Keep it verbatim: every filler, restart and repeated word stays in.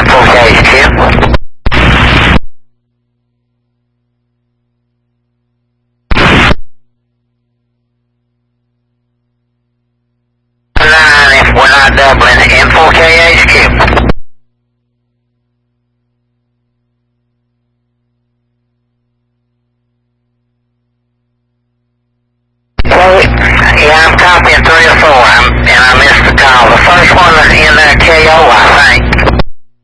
info K H Q. Nine, if we're not doubling, info K H Q.